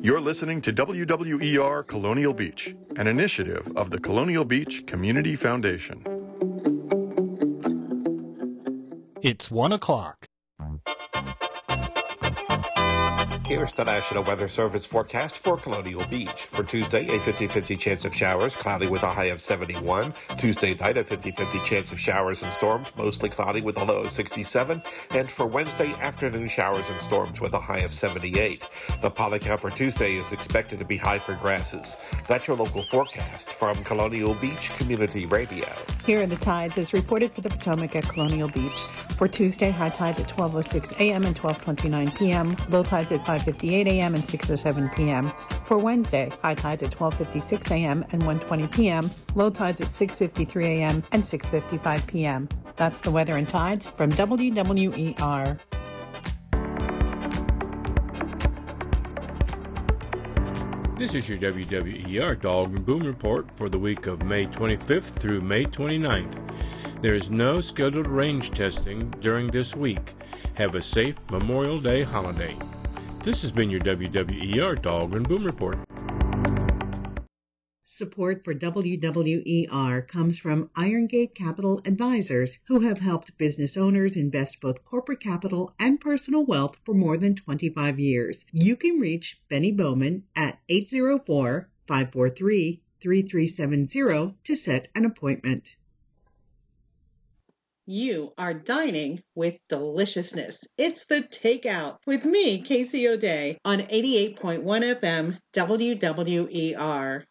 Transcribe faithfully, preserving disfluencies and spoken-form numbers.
You're listening to W W E R Colonial Beach, an initiative of the Colonial Beach Community Foundation. It's one o'clock. Here's the National Weather Service forecast for Colonial Beach. For Tuesday, a fifty-fifty chance of showers, cloudy with a high of seventy-one. Tuesday night, a fifty-fifty chance of showers and storms, mostly cloudy with a low of sixty-seven. And for Wednesday, afternoon showers and storms with a high of seventy-eight. The pollen count for Tuesday is expected to be high for grasses. That's your local forecast from Colonial Beach Community Radio. Here are the tides as reported for the Potomac at Colonial Beach. For Tuesday, high tides at twelve oh six a.m. and twelve twenty-nine p.m., low tides at five fifty-eight a.m. and six oh seven p.m. For Wednesday, high tides at twelve fifty-six a.m. and one twenty p.m., low tides at six fifty-three a.m. and six fifty-five p.m. That's the weather and tides from W W E R. This is your W W E R Dog and Boom Report for the week of May twenty-fifth through May twenty-ninth. There is no scheduled range testing during this week. Have a safe Memorial Day holiday. This has been your W W E R Dog and Boom Report. Support for W W E R comes from Iron Gate Capital Advisors, who have helped business owners invest both corporate capital and personal wealth for more than twenty-five years. You can reach Benny Bowman at eight oh four, five four three, three three seven zero to set an appointment. You are dining with deliciousness. It's The Takeout with me, Casey O'Day, on eighty-eight point one F M W W E R.